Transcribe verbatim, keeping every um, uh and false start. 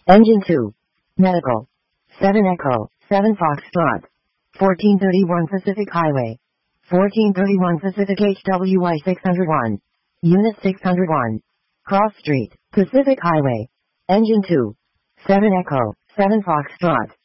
Engine two. Medical. seven Echo, seven Foxtrot. fourteen thirty-one Pacific Highway. fourteen thirty-one Pacific H W I six oh one. Unit six oh one. Cross Street, Pacific Highway. Engine two. seven Echo, seven Foxtrot.